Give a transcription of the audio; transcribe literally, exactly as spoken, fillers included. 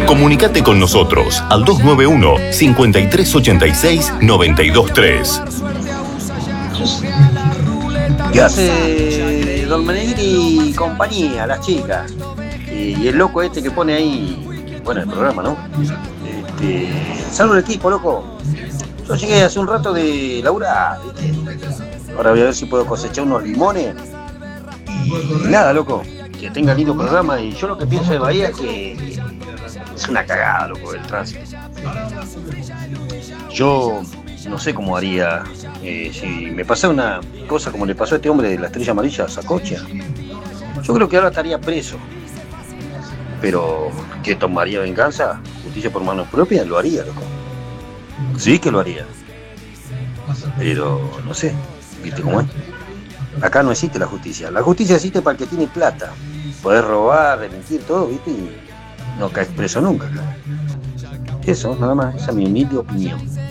Comunicate con nosotros al dos nueve uno, cinco tres ocho seis, nueve dos tres. ¿Qué hace Don Menegri y compañía, las chicas? Y, y el loco este que pone ahí, bueno, el programa, ¿no? Este, salvo el equipo, loco. Yo llegué hace un rato de laburar, ¿viste? Ahora voy a ver si puedo cosechar unos limones. Y nada, loco, que tenga lindo programa. Y yo lo que pienso de Bahía es que es una cagada, loco, el tránsito. Yo no sé cómo haría eh, si me pasara una cosa como le pasó a este hombre de la Estrella Amarilla a Sacocha. Yo creo que ahora estaría preso. Pero que tomaría venganza, justicia por manos propias, lo haría, loco. Sí que lo haría. Pero no sé, ¿viste cómo es? Acá no existe la justicia. La justicia existe para el que tiene plata. Podés robar, mentir, todo, ¿viste? Y no caes preso nunca. Eso, nada más. Esa es mi humilde opinión.